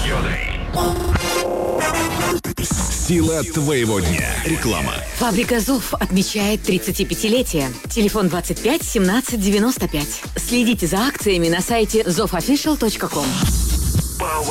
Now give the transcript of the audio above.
Сила твоего дня. Реклама. Фабрика «Зов» отмечает 35-летие. Телефон 25 17 95. Следите за акциями на сайте zofofficial.com.